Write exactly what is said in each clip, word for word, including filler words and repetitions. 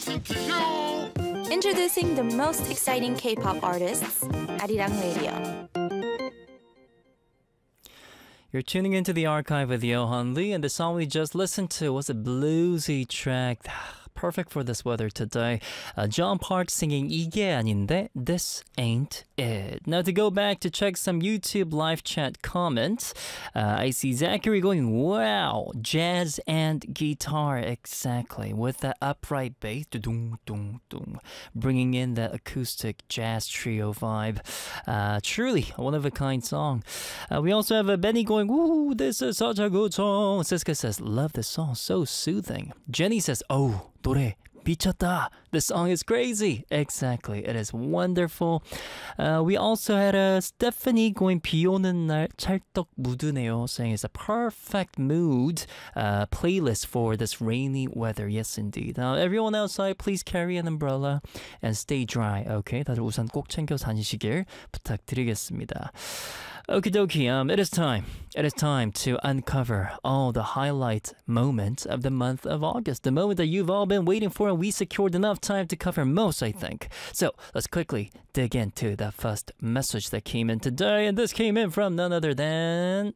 listen to you. Introducing the most exciting K-pop artists, Arirang Radio. You're tuning into the archive with Johan Lee, and the song we just listened to was a bluesy track. Perfect for this weather today. Uh, John Park singing 이게 아닌데, This Ain't It. Now to go back to check some YouTube live chat comments, uh, I see Zachary going, wow, jazz and guitar, exactly, with that upright bass, dum dum dum, bringing in that acoustic jazz trio vibe. Uh, truly a one-of-a-kind song. Uh, we also have a Benny going, ooh, this is such a good song. Siska says, love this song, so soothing. Jenny says, oh, 노래 미쳤다. The song is crazy. Exactly. It is wonderful. Uh, we also had a Stephanie going 비 오는 날 찰떡 묻으네요, saying it's a perfect mood uh, playlist for this rainy weather. Yes, indeed. Now, everyone outside, please carry an umbrella and stay dry. Okay? 다들 우산 꼭 챙겨 다니시길 부탁드리겠습니다. Okie dokie, um, it is time. It is time to uncover all the highlight moments of the month of August. The moment that you've all been waiting for, and we secured enough time to cover most, I think. So let's quickly dig into the first message that came in today. And this came in from none other than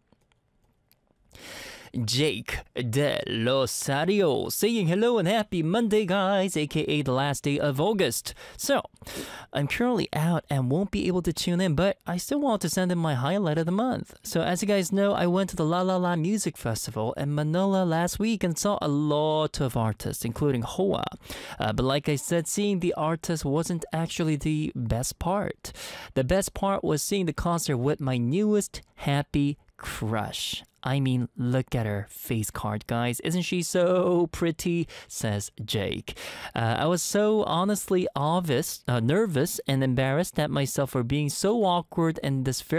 Jake De Losario saying hello and happy Monday, guys, aka the last day of August. So, I'm currently out and won't be able to tune in, but I still want to send in my highlight of the month. So, as you guys know, I went to the La La La Music Festival in Manila last week and saw a lot of artists, including Hoa. Uh, but like I said, seeing the artists wasn't actually the best part. The best part was seeing the concert with my newest happy crush. I mean, look at her face card, guys. Isn't she so pretty? Says Jake. Uh, I was so honestly obvious, uh, nervous and embarrassed at myself for being so awkward in this very